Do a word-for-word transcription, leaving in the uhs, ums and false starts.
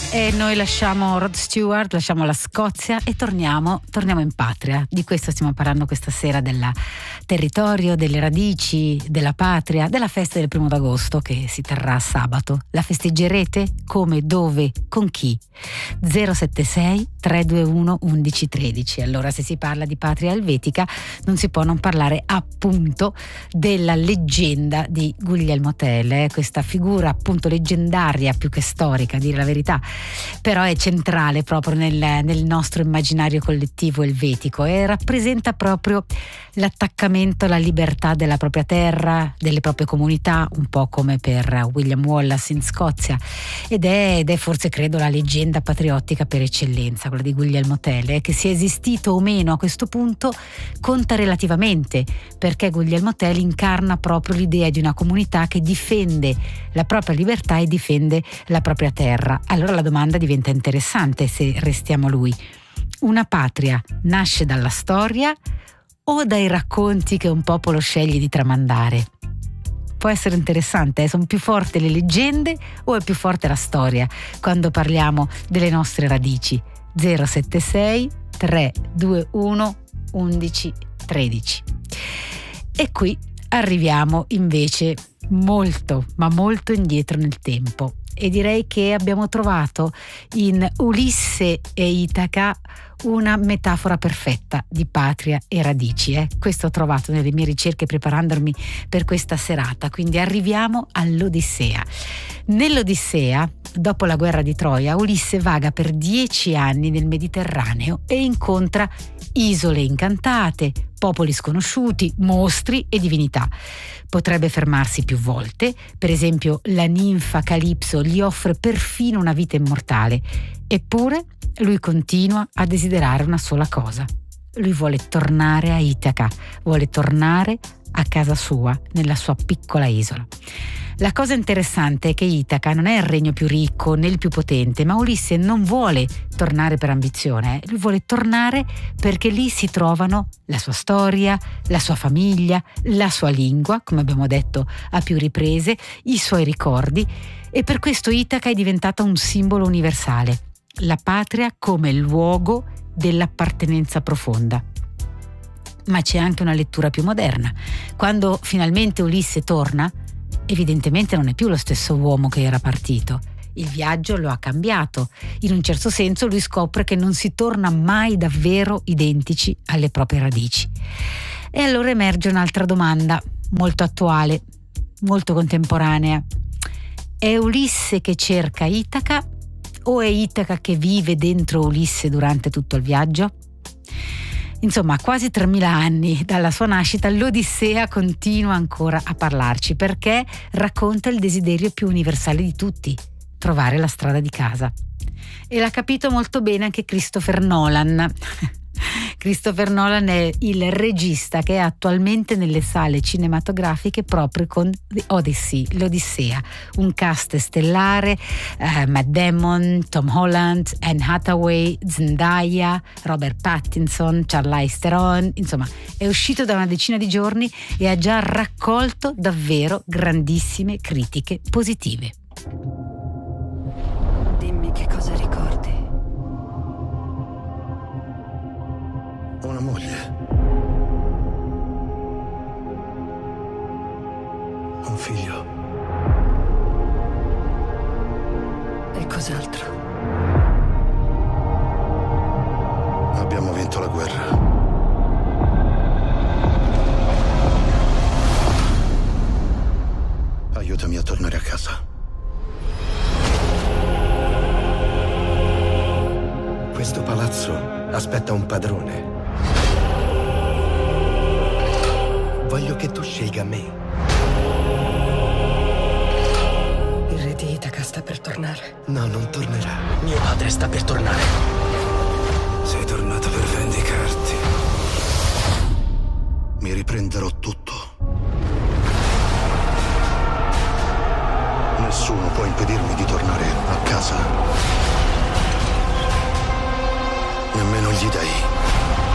E noi lasciamo Rod Stewart, lasciamo la Scozia e torniamo, torniamo in patria. Di questo stiamo parlando questa sera, del territorio, delle radici, della patria, della festa del primo d'agosto che si terrà sabato. La festeggerete? Come, dove, con chi? zero sette sei tre due uno uno uno uno tre. Allora, se si parla di patria elvetica non si può non parlare appunto della leggenda di Guglielmo Tell, eh? Questa figura appunto leggendaria più che storica, a dire la verità, però è centrale proprio nel, nel nostro immaginario collettivo elvetico e rappresenta proprio l'attaccamento alla libertà della propria terra, delle proprie comunità, un po' come per William Wallace in Scozia, ed è, ed è forse credo la leggenda patriottica per eccellenza, quella di Guglielmo Tell. Eh, che sia esistito o meno a questo punto conta relativamente, perché Guglielmo Tell incarna proprio l'idea di una comunità che difende la propria libertà e difende la propria terra. Allora la domanda diventa interessante se restiamo a lui. Una patria nasce dalla storia o dai racconti che un popolo sceglie di tramandare? Può essere interessante, eh? Sono più forti le leggende o è più forte la storia quando parliamo delle nostre radici? zero sette sei tre due uno uno uno tre. E qui arriviamo invece molto, ma molto indietro nel tempo. E direi che abbiamo trovato in Ulisse e Itaca una metafora perfetta di patria e radici. Eh? Questo ho trovato nelle mie ricerche preparandomi per questa serata. Quindi arriviamo all'Odissea. Nell'Odissea, dopo la guerra di Troia, Ulisse vaga per dieci anni nel Mediterraneo e incontra isole incantate, popoli sconosciuti, mostri e divinità. Potrebbe fermarsi più volte, per esempio la ninfa Calipso gli offre perfino una vita immortale, eppure lui continua a desiderare una sola cosa. Lui vuole tornare a Itaca, vuole tornare a casa sua, nella sua piccola isola. La cosa interessante è che Itaca non è il regno più ricco né il più potente, ma Ulisse non vuole tornare per ambizione, lui vuole tornare perché lì si trovano la sua storia, la sua famiglia, la sua lingua, come abbiamo detto a più riprese, i suoi ricordi, e per questo Itaca è diventata un simbolo universale, la patria come luogo dell'appartenenza profonda. Ma c'è anche una lettura più moderna. Quando finalmente Ulisse torna, evidentemente non è più lo stesso uomo che era partito. Il viaggio lo ha cambiato. In un certo senso lui scopre che non si torna mai davvero identici alle proprie radici. E allora emerge un'altra domanda, molto attuale, molto contemporanea. È Ulisse che cerca Itaca o è Itaca che vive dentro Ulisse durante tutto il viaggio? Insomma, a quasi tremila anni dalla sua nascita, l'Odissea continua ancora a parlarci perché racconta il desiderio più universale di tutti, trovare la strada di casa. E l'ha capito molto bene anche Christopher Nolan. Christopher Nolan è il regista che è attualmente nelle sale cinematografiche proprio con The Odyssey, l'Odissea, un cast stellare, eh, Matt Damon, Tom Holland, Anne Hathaway, Zendaya, Robert Pattinson, Charlize Theron. Insomma, è uscito da una decina di giorni e ha già raccolto davvero grandissime critiche positive. Dimmi che cosa ricordi. Una moglie. Un figlio. E cos'altro? Abbiamo vinto la guerra. Aiutami a tornare a casa. Questo palazzo aspetta un padrone. Voglio che tu scelga me. Il re di Itaca sta per tornare. No, non tornerà. Mio padre sta per tornare. Sei tornato per vendicarti. Mi riprenderò tutto. Nessuno può impedirmi di tornare a casa. Nemmeno gli dei.